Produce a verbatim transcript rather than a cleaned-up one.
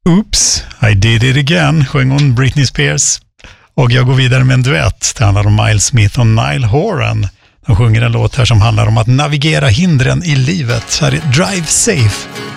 Oops, I did it again, sjöng hon Britney Spears. Och jag går vidare med en duett. Det handlar om Miles Smith och Niall Horan. De sjunger en låt här som handlar om att navigera hindren i livet. Så här är Drive Safe.